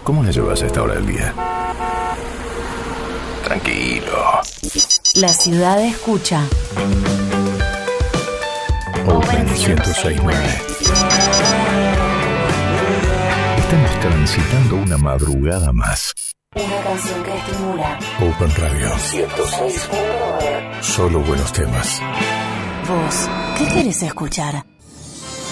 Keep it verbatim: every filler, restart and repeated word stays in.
¿Cómo la llevas a esta hora del día? Tranquilo. La ciudad escucha. Open ciento seis punto nueve. Estamos transitando una madrugada más. Una canción que estimula. Open Radio ciento seis punto nueve. Solo buenos temas. Vos, ¿qué querés escuchar?